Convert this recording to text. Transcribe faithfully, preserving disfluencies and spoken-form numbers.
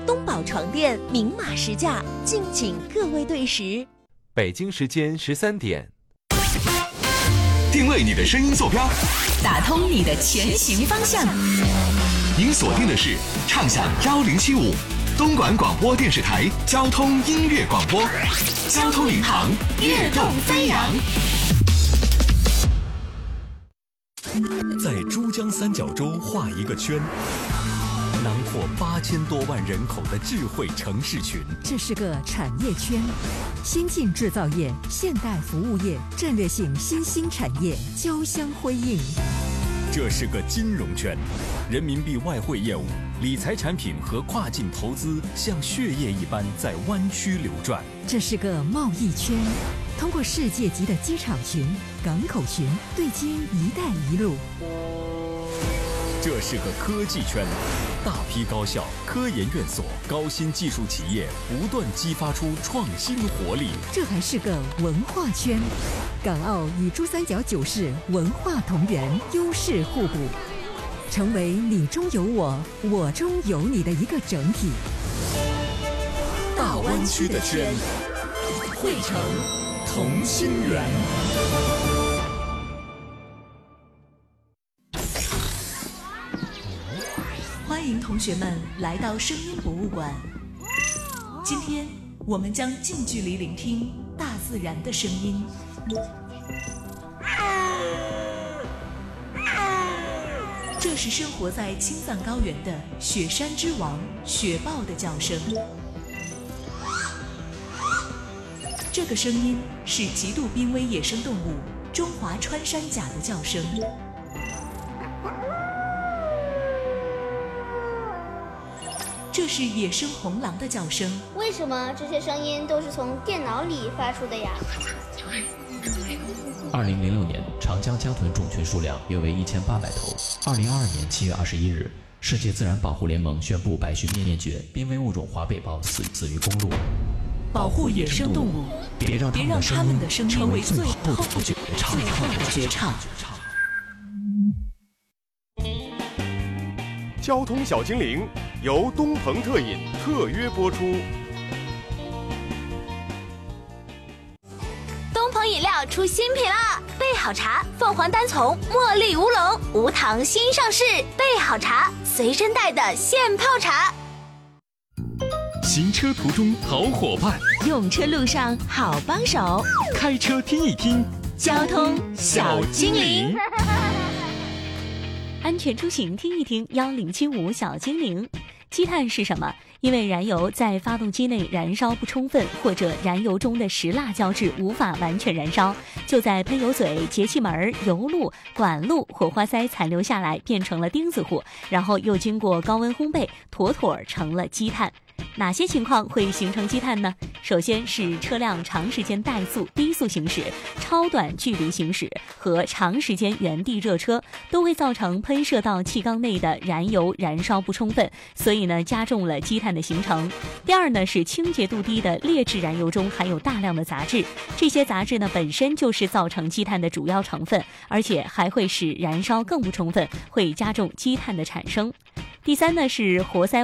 东宝床垫明码实价，敬请各位对时。 北京时间十三点， 定位你的声音坐标， 打通你的前行方向。 您锁定的是畅享幺零七五东莞广播电视台交通音乐广播，交通领航，跃动飞扬。 在珠江三角洲画一个圈，囊括八千多万人口的智慧城市群。 这是个产业圈，先进制造业、现代服务业、战略性新兴产业交相辉映。 这是个金融圈，人民币外汇业务、理财产品和跨境投资像血液一般在湾区流转。 这是个贸易圈，通过世界级的机场群、港口群对接“一带一路”。 这是个科技圈，大批高校、科研院所、高新技术企业不断激发出创新活力。 这还是个文化圈，港澳与珠三角九市文化同源，优势互补，成为你中有我，我中有你的一个整体。 大湾区的圈，汇成同心圆。 欢迎同学们来到声音博物馆。今天我们将近距离聆听大自然的声音。这是生活在青藏高原的雪山之王雪豹的叫声。这个声音是极度濒危野生动物中华穿山甲的叫声。这是野生红狼的叫声。 为什么这些声音都是从电脑里发出的呀？ 二零零六年，长江江豚种群数量约为一千八百头。二零二二年七月二十一日，世界自然保护联盟宣布白须灭绝，濒危物种华北豹死死于公路。 保护野生动物， 别让别让他们的声音成为最后的绝唱。最后的绝唱。 交通小精灵由东鹏特饮特约播出。 东鹏饮料出新品啦！备好茶，凤凰单丛茉莉乌龙无糖新上市，备好茶，随身带的现泡茶。 行车途中好伙伴， 用车路上好帮手， 开车听一听交通小精灵。 安全出行听一听幺零七五小精灵。积碳是什么？因为燃油在发动机内燃烧不充分，或者燃油中的石蜡胶质无法完全燃烧，就在喷油嘴、节气门、油路、管路、火花塞残留下来，变成了钉子户，然后又经过高温烘焙，妥妥成了积碳。哪些情况会形成积碳呢？首先是车辆长时间怠速、低速行驶、超短距离行驶和长时间原地热车，都会造成喷射到气缸内的燃油燃烧不充分，所以呢加重了积碳的形成。第二呢是清洁度低的劣质燃油中含有大量的杂质，这些杂质呢本身就是造成积碳的主要成分，而且还会使燃烧更不充分，会加重积碳的产生。第三呢是活塞